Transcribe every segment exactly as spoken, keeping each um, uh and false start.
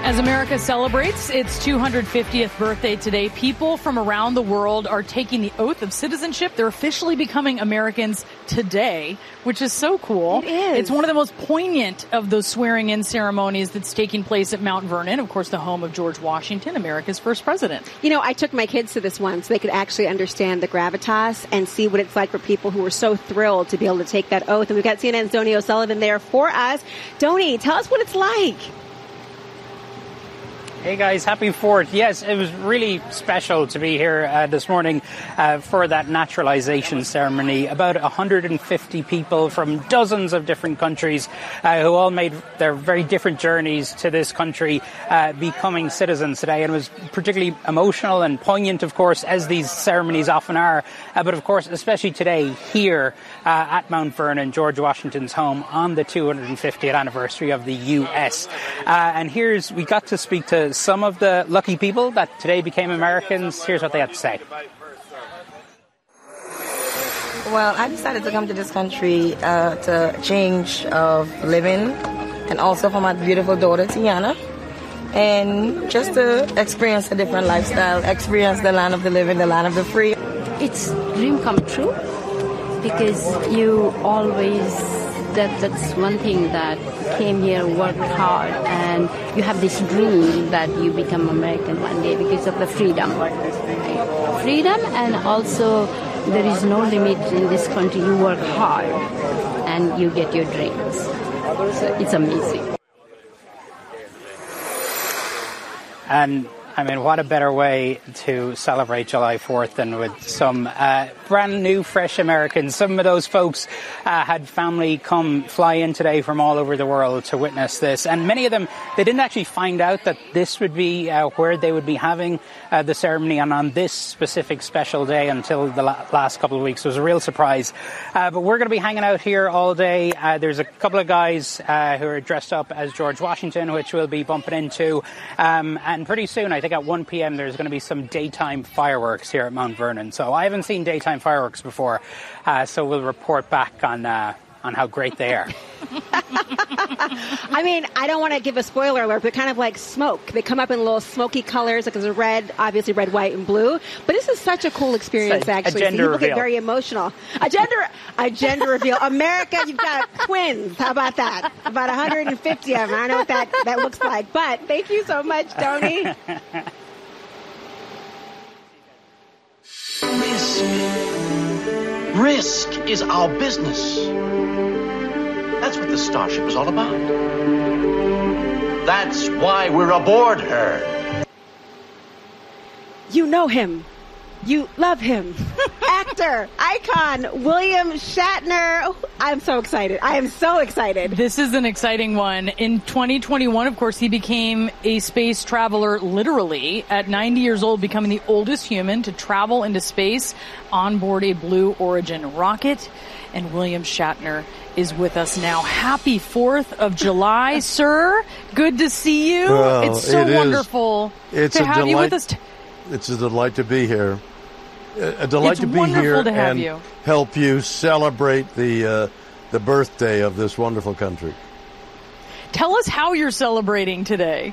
As America celebrates its two hundred fiftieth birthday today, people from around the world are taking the oath of citizenship. They're officially becoming Americans today, which is so cool. It is. It's one of the most poignant of those swearing-in ceremonies that's taking place at Mount Vernon, of course, the home of George Washington, America's first president. You know, I took my kids to this one so they could actually understand the gravitas and see what it's like for people who were so thrilled to be able to take that oath. And we've got C N N's Donnie O'Sullivan there for us. Donnie, tell us what it's like. Hey guys, happy fourth. Yes, it was really special to be here uh, this morning uh, for that naturalization ceremony. About one hundred fifty people from dozens of different countries uh, who all made their very different journeys to this country uh, becoming citizens today. And it was particularly emotional and poignant, of course, as these ceremonies often are. Uh, but of course, especially today here uh, at Mount Vernon, George Washington's home, on the two hundred fiftieth anniversary of the U S. Uh, and here's, we got to speak to some of the lucky people that today became Americans. Here's what they had to say. Well, I decided to come to this country uh, to change of living and also for my beautiful daughter, Tiana, and just to experience a different lifestyle, experience the land of the living, the land of the free. It's a dream come true because you always, that that's one thing that came here, worked hard, and you have this dream that you become American one day because of the freedom. Right? Freedom, and also there is no limit in this country. You work hard and you get your dreams. So it's amazing. And I mean, what a better way to celebrate July fourth than with some uh, brand new, fresh Americans. Some of those folks uh, had family come fly in today from all over the world to witness this. And many of them, they didn't actually find out that this would be uh, where they would be having uh, the ceremony and on this specific special day until the la- last couple of weeks. It was a real surprise. Uh, but we're going to be hanging out here all day. Uh, there's a couple of guys uh, who are dressed up as George Washington, which we'll be bumping into. Um, and pretty soon, I think at one p.m. there's going to be some daytime fireworks here at Mount Vernon. So I haven't seen daytime fireworks before, uh, so we'll report back on uh, on how great they are. I mean, I don't want to give a spoiler alert, but kind of like smoke. They come up in little smoky colors, like there's a red, obviously red, white, and blue. But this is such a cool experience, a, actually. A gender so people reveal. get very emotional. A gender, a gender reveal. America, you've got twins. How about that? About one hundred fifty of them. I don't know what that, that looks like. But thank you so much, Tony. Risk. Risk is our business. That's what the Starship is all about. That's why we're aboard her. You know him. You love him. Actor, icon, William Shatner. Oh, I'm so excited. I am so excited. This is an exciting one. In twenty twenty-one, of course, he became a space traveler, literally, at ninety years old, becoming the oldest human to travel into space on board a Blue Origin rocket. And William Shatner is with us now. Happy fourth of July, sir. Good to see you. Well, it's so it wonderful it's to a have delight. you with us. T- it's a delight to be here. A delight it's to be wonderful here to have and you. help you celebrate the uh, the birthday of this wonderful country. Tell us how you're celebrating today.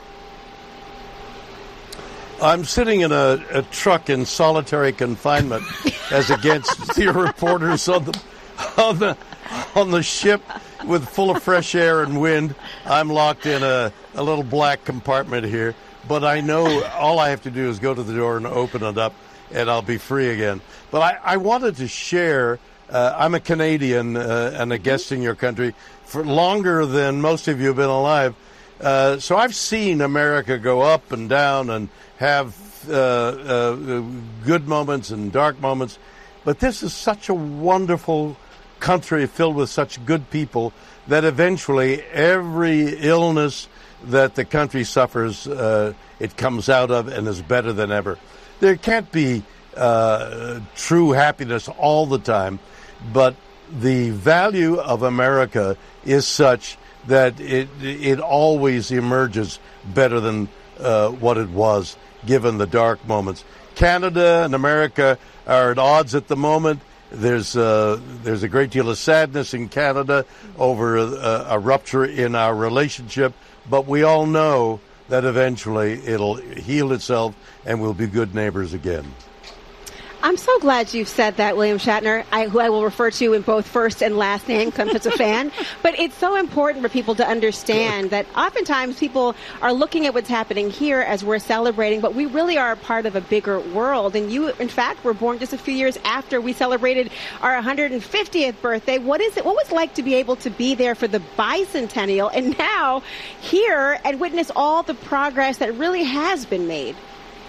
I'm sitting in a, a truck in solitary confinement as against the reporters on the on the on the ship with full of fresh air and wind. I'm locked in a, a little black compartment here, but I know all I have to do is go to the door and open it up, and I'll be free again. But I, I wanted to share, uh, I'm a Canadian uh, and a guest in your country for longer than most of you have been alive. Uh, so I've seen America go up and down and have uh, uh, good moments and dark moments. But this is such a wonderful country filled with such good people that eventually every illness that the country suffers, uh, it comes out of and is better than ever. There can't be uh, true happiness all the time, but the value of America is such that it it always emerges better than uh, what it was, given the dark moments. Canada and America are at odds at the moment. There's uh, there's a great deal of sadness in Canada over a, a rupture in our relationship, but we all know that eventually it'll heal itself and we'll be good neighbors again. I'm so glad you've said that, William Shatner, I, who I will refer to in both first and last name because I'm such a fan. But it's so important for people to understand that oftentimes people are looking at what's happening here as we're celebrating, but we really are a part of a bigger world. And you, in fact, were born just a few years after we celebrated our one hundred fiftieth birthday. What is it? What was it like to be able to be there for the bicentennial and now here and witness all the progress that really has been made?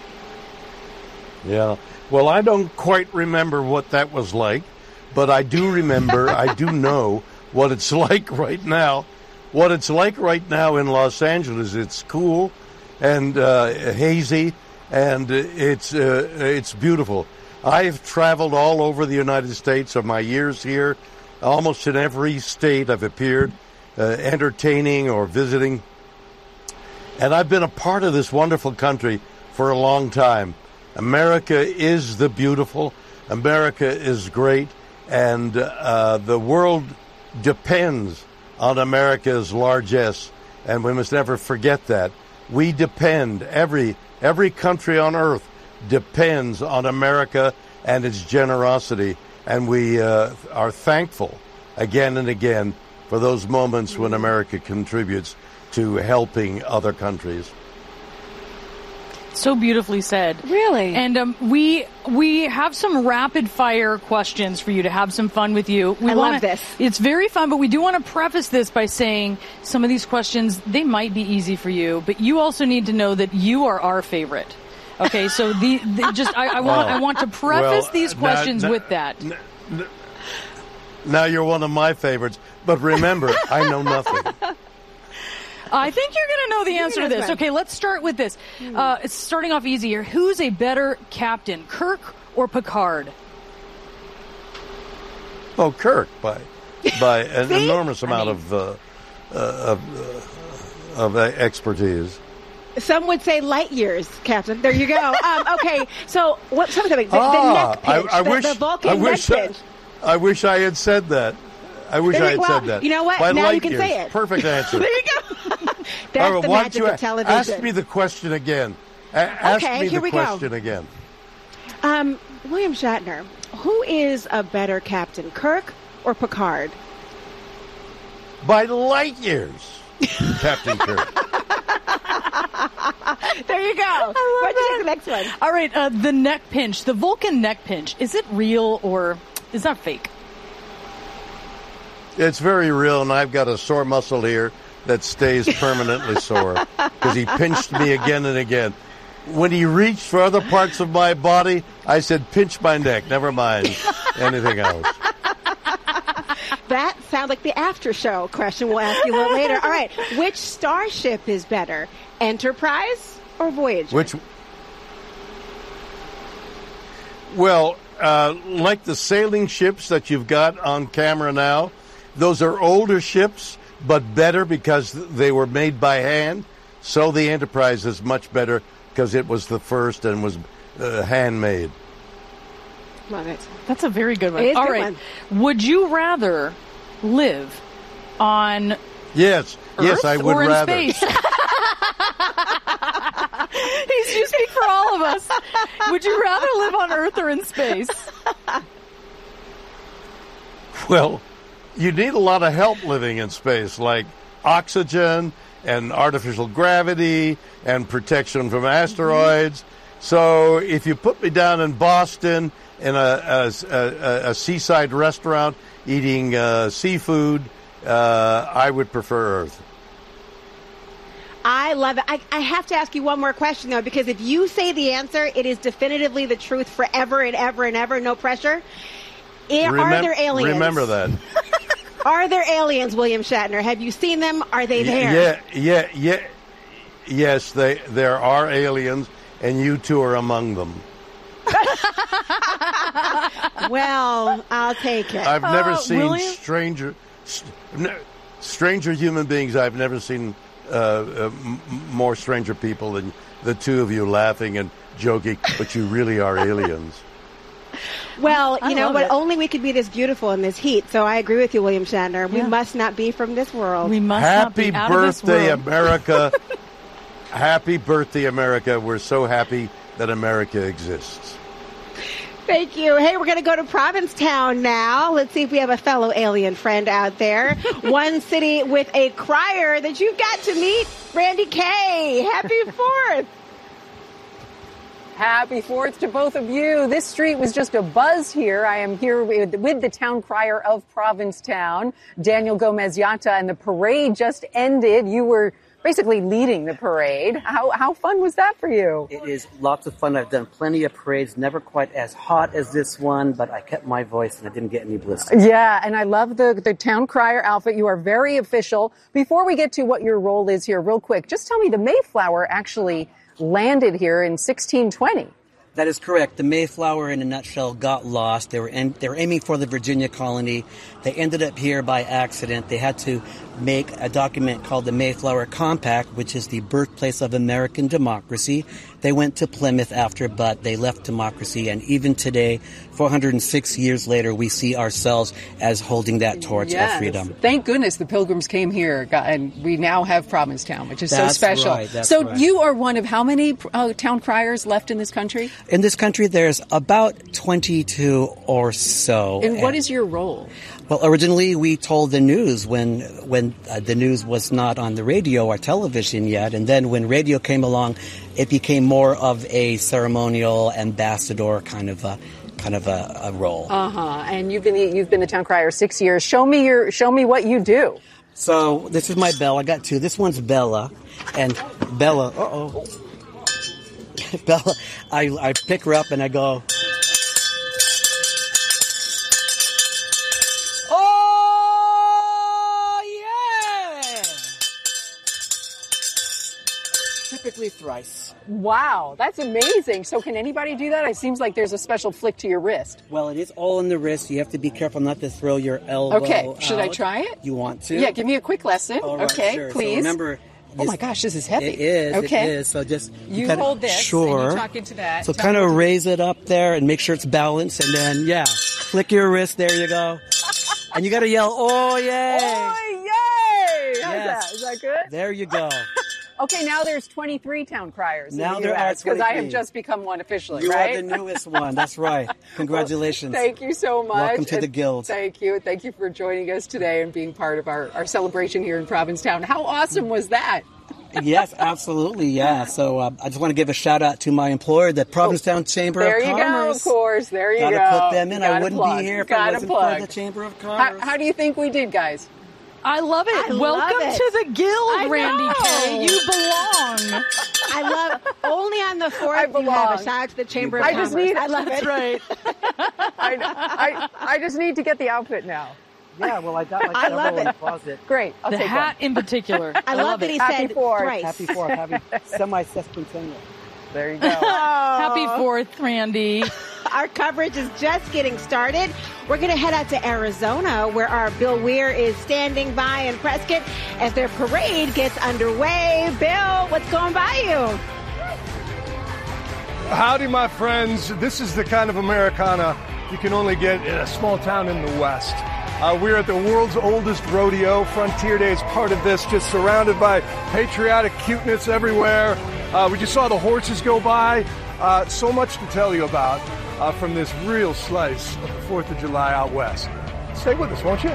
Yeah. Well, I don't quite remember what that was like, but I do remember, I do know what it's like right now. What it's like right now in Los Angeles, it's cool and uh, hazy, and it's uh, it's beautiful. I've traveled all over the United States of my years here. Almost in every state I've appeared, uh, entertaining or visiting. And I've been a part of this wonderful country for a long time. America is the beautiful. America is great. And uh, the world depends on America's largesse. And we must never forget that. We depend, every every country on earth depends on America and its generosity. And we uh, are thankful again and again for those moments when America contributes to helping other countries. So beautifully said. Really? And um, we we have some rapid fire questions for you to have some fun with you. We I wanna, love this. It's very fun, but we do want to preface this by saying some of these questions, they might be easy for you, but you also need to know that you are our favorite. Okay, so the, the just I, I want Well, I want to preface well, these now- questions now- with that. Now you're one of my favorites, but remember, I know nothing. I think you're going to know the answer to this. Okay, let's start with this. Uh, it's starting off easy here. Who's a better captain, Kirk or Picard? Oh, Kirk, by by an See? enormous I amount mean- of uh, uh, of, uh, of uh, expertise. Some would say light years, Captain. There you go. Um, okay, so what? Something the, the ah, neck pinch, I, I the, wish the Vulcan I wish neck I, pinch. I wish I had said that. I wish There I you- had well, said that. you know what? By Now light you can years. say it. Perfect answer. There you go. That's All right, the why don't magic you of a- television. Ask me the question again. A- ask Okay, me here the we go. question again. Um, William Shatner, who is a better captain, Kirk or Picard? By light years, Captain Kirk. There you go. Why don't you take the next one? All right, uh, the neck pinch, the Vulcan neck pinch, is it real or is that fake? It's very real, and I've got a sore muscle here that stays permanently sore because he pinched me again and again. When he reached for other parts of my body, I said, pinch my neck, never mind anything else. That sounds like the after show question we'll ask you a little later. All right, which starship is better, Enterprise or Voyager? Which, well, uh, like the sailing ships that you've got on camera now, those are older ships, but better because they were made by hand. So the Enterprise is much better because it was the first and was uh, handmade. Love it. That's a very good one. It is a All good right. Would you rather live on Yes, Earth yes, I would or in rather. space? He's you speak for all of us. Would you rather live on Earth or in space? Well, you need a lot of help living in space, like oxygen and artificial gravity and protection from asteroids. So if you put me down in Boston in a, a, a, a seaside restaurant eating uh, seafood, uh, I would prefer Earth. I love it. I, I have to ask you one more question, though, because if you say the answer, it is definitively the truth forever and ever and ever, no pressure. I- are Remem- there aliens? Remember that. Are there aliens, William Shatner? Have you seen them? Are they there? Yeah, yeah, yeah. Yes, they there are aliens, and you two are among them. Well, I'll take it. I've never Uh, seen William? stranger, st- n- stranger human beings. I've never seen uh, uh, m- more stranger people than the two of you laughing and joking. But you really are aliens. Well, I you know love what? it. Only we could be this beautiful in this heat. So I agree with you, William Shatner. We Yeah. must not be from this world. We must Happy not be out of this birthday, world. America! Happy birthday, America. We're so happy that America exists. Thank you. Hey, we're going to go to Provincetown now. Let's see if we have a fellow alien friend out there. One city with a crier that you've got to meet, Randy Kay. Happy fourth. Happy fourth to both of you. This street was just a buzz here. I am here with, with the town crier of Provincetown, Daniel Gomez-Yata, and the parade just ended. You were basically leading the parade. How how fun was that for you? It is lots of fun. I've done plenty of parades, never quite as hot as this one, but I kept my voice and I didn't get any blisters. Yeah, and I love the, the town crier outfit. You are very official. Before we get to what your role is here, real quick, just tell me the Mayflower actually landed here in sixteen twenty. That is correct. The Mayflower, in a nutshell, got lost. They were in, they were aiming for the Virginia colony. They ended up here by accident. They had to make a document called the Mayflower Compact, which is the birthplace of American democracy. They went to Plymouth after, but they left democracy. And even today, four hundred six years later, we see ourselves as holding that torch yes. of freedom. Thank goodness the Pilgrims came here, and we now have Provincetown, which is that's so special. Right, that's so right. You are one of how many uh, town criers left in this country? In this country, there's about twenty-two or so. And what is your role? Well, originally we told the news when when uh, the news was not on the radio or television yet, and then when radio came along, it became more of a ceremonial ambassador kind of a kind of a, a role. Uh huh. And you've been you've been the town crier six years. Show me your show me what you do. So this is my bell. I got two. This one's Bella, and Bella. Uh oh. Bella. I I pick her up and I go. Typically thrice. Wow, that's amazing. So can anybody do that? It seems like there's a special flick to your wrist. Well, it is all in the wrist. You have to be careful not to throw your elbow Okay, should out. I try it? You want to? Yeah, give me a quick lesson. All right, okay, sure. please. So remember, oh my gosh, this is heavy. It is, okay. it is. So just you kinda, hold this sure. and you talk into that. So talk kind of into raise it up there and make sure it's balanced, and then, yeah, flick your wrist. There you go. And you got to yell, oh, yay. Oh, yay. How's yes. that? Is that good? There you go. Okay, now there's twenty-three town criers. Now in there the are because I have twenty-three. just become one officially, You right? are the newest one. That's right. Congratulations. Well, thank you so much. Welcome to and the guild. Thank you. Thank you for joining us today and being part of our, our celebration here in Provincetown. How awesome was that? Yes, absolutely. Yeah. So uh, I just want to give a shout out to my employer, the Provincetown Chamber there of Commerce. There you go, of course. There you Gotta go. Gotta put them in. Gotta I wouldn't plug. be here if Gotta it wasn't plug. for the Chamber of Commerce. How, how do you think we did, guys? I love it. I Welcome love it. to the guild, I Randy know. Kay. You belong. I love only on the I fourth you belong. have a shout out to the Chamber of I Commerce. just need I love That's it. right. I, I, I just need to get the outfit now. Yeah, well, I got like I several love in the it. closet. Great. I'll The take hat in particular. I, love, that it. he Happy said fourth. thrice. Happy fourth. Happy semi-sesquicentennial. There you go. Happy fourth, Randy. Our coverage is just getting started. We're going to head out to Arizona, where our Bill Weir is standing by in Prescott as their parade gets underway. Bill, what's going by you? Howdy, my friends. This is the kind of Americana you can only get in a small town in the West. Uh, we're at the world's oldest rodeo. Frontier Day is part of this, just surrounded by patriotic cuteness everywhere. Uh, we just saw the horses go by. Uh, so much to tell you about uh, from this real slice of the fourth of July out west. Stay with us, won't you?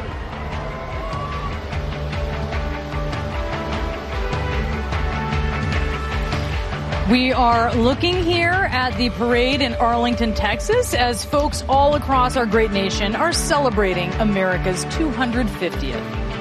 We are looking here at the parade in Arlington, Texas, as folks all across our great nation are celebrating America's two hundred fiftieth.